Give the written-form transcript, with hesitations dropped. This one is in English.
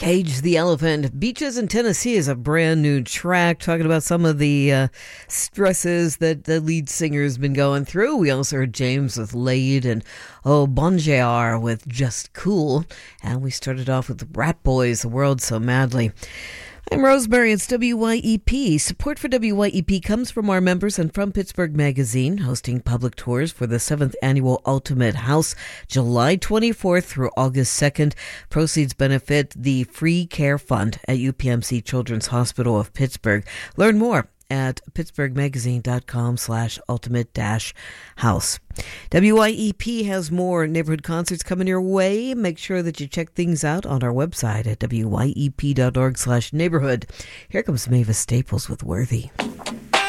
Cage the Elephant. Beaches in Tennessee is a brand new track talking about some of the stresses that the lead singer's been going through. We also heard James with Laid and Bon Jovi with Just Cool. And we started off with Rat Boys, The World So Madly. I'm Rosemary. It's WYEP. Support for WYEP comes from our members and from Pittsburgh Magazine, hosting public tours for the 7th Annual Ultimate House, July 24th through August 2nd. Proceeds benefit the Free Care Fund at UPMC Children's Hospital of Pittsburgh. Learn more at pittsburghmagazine.com/ultimate-house. WYEP has more neighborhood concerts coming your way. Make sure that you check things out on our website at wyep.org/neighborhood. Here comes Mavis Staples with Worthy.